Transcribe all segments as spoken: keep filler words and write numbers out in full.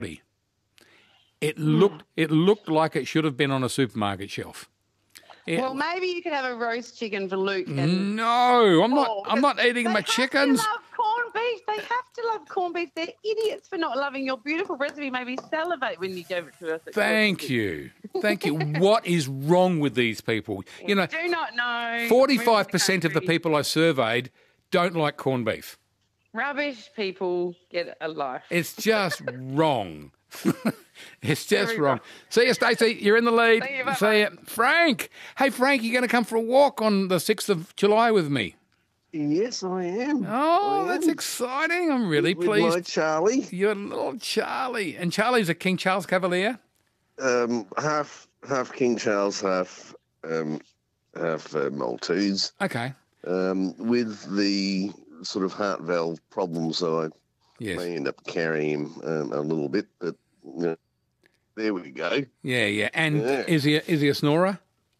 It looked it looked like it should have been on a supermarket shelf. It, well, maybe you could have a roast chicken for Luke. And, no, I'm not. oh, I'm not eating my chickens. They love corned beef. They have to love corned beef. They're idiots for not loving your beautiful recipe. Made me salivate when you gave it to us. Thank you, thank you. What is wrong with these people? You know, do not know. Forty-five percent of the people I surveyed don't like corned beef. Rubbish people get a life. It's just wrong. It's just wrong. See you, Stacey. You're in the lead. See you, See you. Frank. Hey, Frank, you going to come for a walk on the sixth of July with me? Yes, I am. Oh, I that's am. exciting. I'm really with pleased. My Charlie. You're little Charlie. And Charlie's a King Charles Cavalier? Um, half half King Charles, half um, half uh, Maltese. Okay. Um, with the sort of heart valve problems, so I yes. may end up carrying him um, a little bit, but you know, there we go. Yeah, yeah. And yeah. is he a, is he a snorer?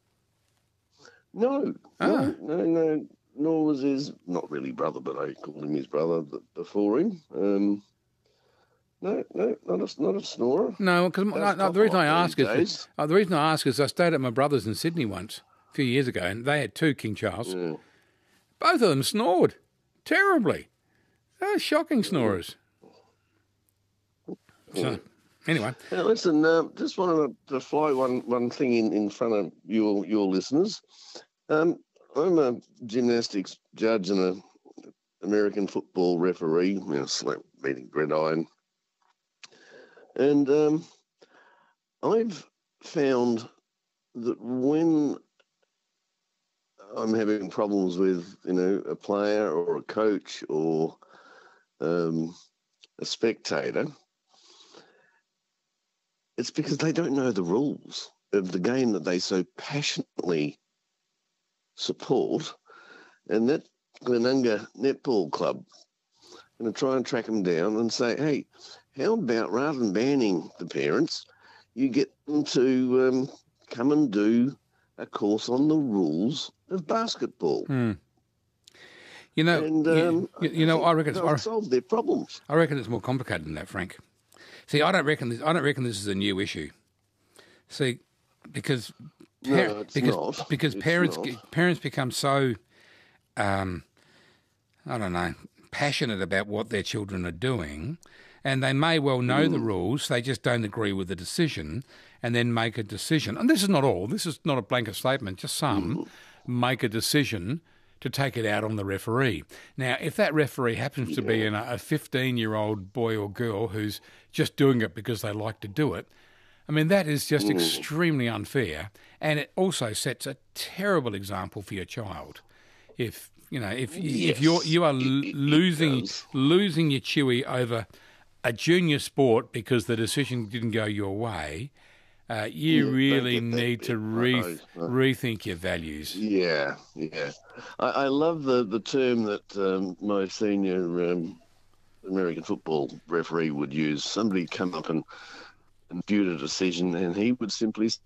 No, oh. no, no, no. Nor was his, not really brother, but I called him his brother before him. Um, no, no, not a, not a snorer. No, because no, no, the reason I ask is uh, the reason I ask is I stayed at my brother's in Sydney once a few years ago, and they had two King Charles. Yeah. Both of them snored terribly. They're shocking snorers. So, anyway. Now, listen, uh, just wanted to, to fly one, one thing in, in front of your your listeners. Um, I'm a gymnastics judge and an American football referee, you know, slap beating gridiron. And um, I've found that when I'm having problems with, you know, a player or a coach or um, a spectator, it's because they don't know the rules of the game that they so passionately support, and that Glenunga Netball Club. I'm going to try and track them down and say, hey, how about rather than banning the parents, you get them to um, come and do a course on the rules of basketball. Hmm. You know, and, um, you, you know, I, I reckon it's solve their problems. I reckon it's more complicated than that, Frank. See, I don't reckon this. I don't reckon this is a new issue. See, because par- no, it's because not. because it's parents not. parents become so, um, I don't know, passionate about what their children are doing, and they may well know mm. the rules. They just don't agree with the decision, and then make a decision. And this is not all. This is not a blanket statement. Just some mm. make a decision to take it out on the referee. Now, if that referee happens yeah. to be a fifteen-year-old boy or girl who's just doing it because they like to do it, I mean, that is just mm. extremely unfair, and it also sets a terrible example for your child. If you know, if yes. if you're you are it, it, losing it losing your chewy over a junior sport because the decision didn't go your way, uh, you yeah, really need to re- I, I, rethink your values. Yeah, yeah. I, I love the, the term that um, my senior um, American football referee would use. Somebody come up and, and viewed a decision, and he would simply say,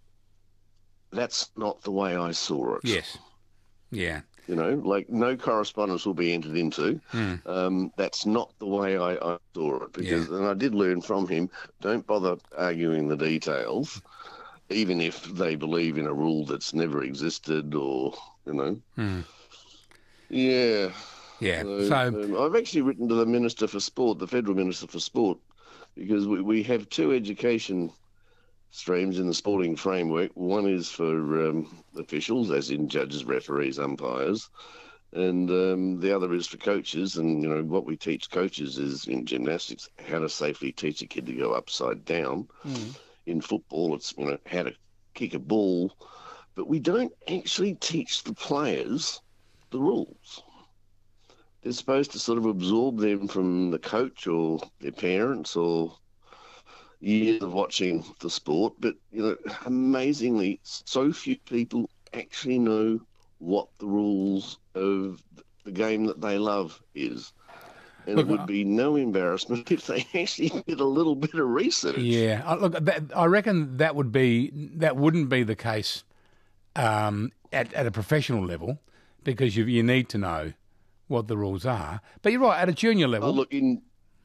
that's not the way I saw it. Yes. Yeah. You know, like no correspondence will be entered into. Mm. Um, that's not the way I, I saw it. Because, yeah. and I did learn from him, don't bother arguing the details, even if they believe in a rule that's never existed or, you know. Mm. Yeah. Yeah. So, so um, I've actually written to the Minister for Sport, the Federal Minister for Sport, because we, we have two education streams in the sporting framework. One is for um, officials, as in judges, referees, umpires, and um, the other is for coaches. And, you know, what we teach coaches is in gymnastics, how to safely teach a kid to go upside down. Mm. In football, it's, you know, how to kick a ball. But we don't actually teach the players the rules. They're supposed to sort of absorb them from the coach or their parents or years of watching the sport, but, you know, amazingly, so few people actually know what the rules of the game that they love is. And look, it would be no embarrassment if they actually did a little bit of research. Yeah, uh, look, that, I reckon that would be that wouldn't be the case um, at at a professional level, because you you need to know what the rules are. But you're right, at a junior level. Oh, look, in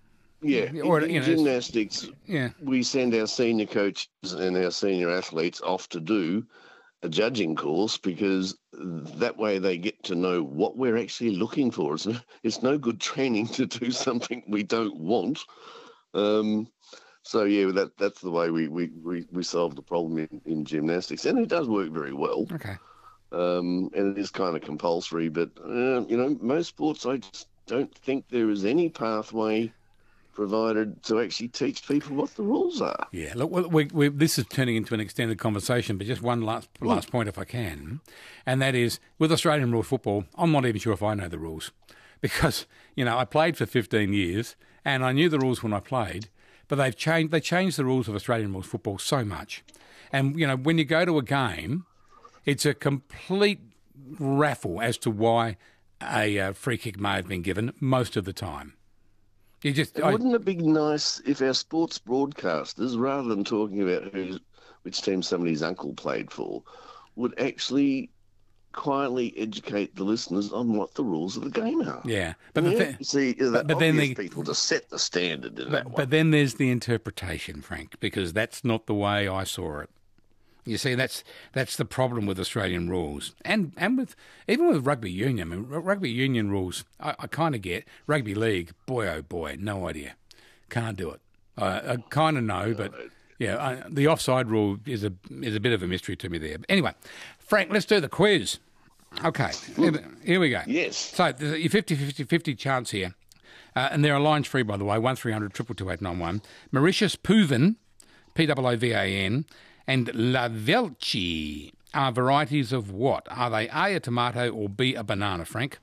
Yeah, Or, in, you in know, it's- gymnastics, Yeah. we send our senior coaches and our senior athletes off to do a judging course because that way they get to know what we're actually looking for. It's, it's no good training to do something we don't want. Um, so yeah, that that's the way we we, we, we solve the problem in, in gymnastics, and it does work very well. Okay. Um, and it is kind of compulsory, but uh, you know, most sports I just don't think there is any pathway provided to actually teach people what the rules are. Yeah, look, we, we, we, this is turning into an extended conversation, but just one last last point, if I can, and that is with Australian rule football. I'm not even sure if I know the rules because you know I played for fifteen years and I knew the rules when I played, but they've changed. They changed the rules of Australian rules football so much, and you know when you go to a game, it's a complete raffle as to why a uh, free kick may have been given most of the time. You just I, Wouldn't it be nice if our sports broadcasters, rather than talking about who, which team somebody's uncle played for, would actually quietly educate the listeners on what the rules of the game are? yeah, but the Yeah, thing. see, the but- but then obvious the- people to set the standard in that But, one. but then there's the interpretation, Frank, because that's not the way I saw it. You see, that's that's the problem with Australian rules, and and with even with rugby union. I mean, r- rugby union rules, I, I kind of get. Rugby league, boy oh boy, no idea, can't do it. I, I kind of know, but yeah, I, the offside rule is a is a bit of a mystery to me there. But anyway, Frank, let's do the quiz. Okay, here, here we go. Yes. So there's your fifty fifty fifty chance here. Uh, and there are lines free, by the way, one three hundred two two eight nine one. Mauritius Puvan, P O O V A N, and La Velci are varieties of what? Are they A, a tomato, or B, a banana, Frank?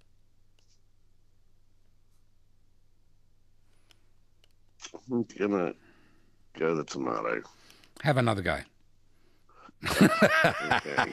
I'm gonna go the tomato. Have another go. Okay.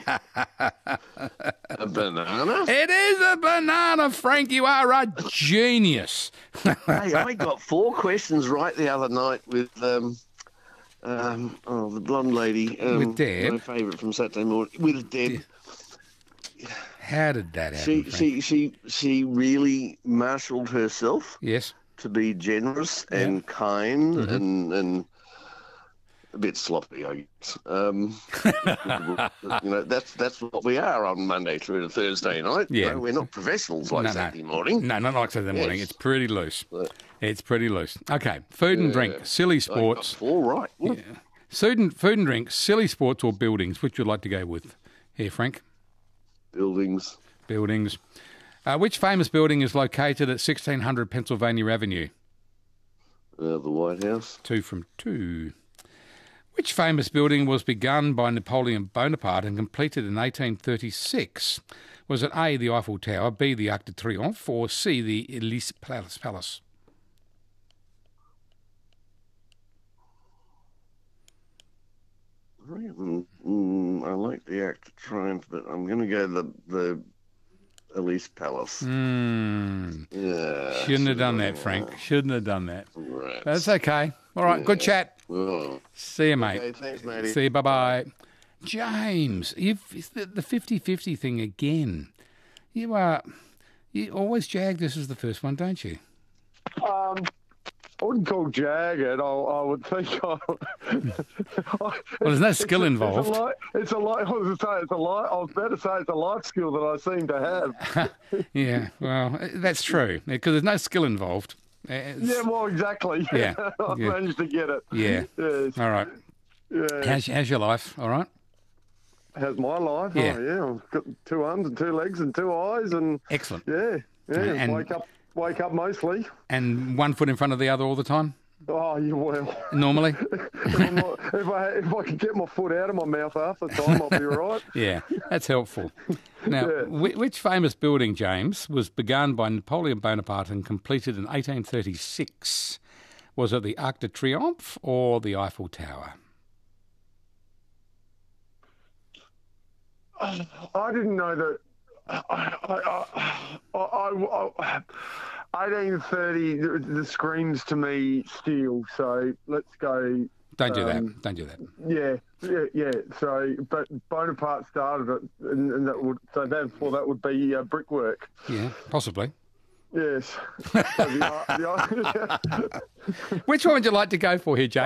A banana? It is a banana, Frank. You are a genius. Hey, I got four questions right the other night with um, um, oh, the blonde lady. Um, With Deb? My favourite from Saturday morning. With Deb. How did that happen, She, Frank? she, she, she really marshalled herself Yes. to be generous and kind Mm-hmm. and and a bit sloppy, I guess. Um, you know, that's that's what we are on Monday through to Thursday night. You Yeah. know, we're not professionals like No, no. Saturday morning. No, not like Saturday morning. Yes. It's pretty loose. But- It's pretty loose. Okay, food and drink, silly I got sports. four right. Food and, food and drink, silly sports or buildings. Which would you like to go with here, Frank? Buildings. Buildings. Uh, which famous building is located at sixteen hundred Pennsylvania Avenue? Uh, the White House. Two from two. Which famous building was begun by Napoleon Bonaparte and completed in eighteen thirty-six? Was it A, the Eiffel Tower, B, the Arc de Triomphe, or C, the Elysee Palace? Palace? Mm, mm, I like the Act of Triumph, but I'm going to go the the Elise Palace. Hmm. Yeah. Shouldn't have done that, Frank. Shouldn't have done that. Right. That's okay. All right, good chat. Oh. See you, mate. Okay, thanks, matey. See you, bye-bye. James, you've, it's the, the fifty-fifty thing again. You are, you always jag this is the first one, don't you? Um, I wouldn't call jag it. I, I would think. I, Well, there's no skill it's, involved. It's a, li- it's a li- I was to say it's a li- I was about to say it's a life skill that I seem to have. Yeah, well, that's true, because there's no skill involved. It's- Yeah, well, exactly. Yeah, I yeah. managed to get it. Yeah. Yes. All right. Yeah. How's, how's your life? All right? How's my life? Yeah. Oh, yeah. I've got two arms and two legs and two eyes, and Excellent. yeah, yeah. And- wake up, wake up mostly. And one foot in front of the other all the time, Oh, you will. normally? if, I'm not, if I if I can get my foot out of my mouth half the time, I'll be all right. Yeah, that's helpful. Now, Yeah. whi- which famous building, James, was begun by Napoleon Bonaparte and completed in eighteen thirty-six? Was it the Arc de Triomphe or the Eiffel Tower? I didn't know that. I, I, I, I, I, eighteen thirty, the, the screams to me steel. So let's go. Don't do Um, that. Don't do that. Yeah, yeah, yeah. So, but Bonaparte started it, and, and that would so therefore that would be uh, brickwork. Yeah, possibly. Yes. So the- the- Which one would you like to go for here, Jay?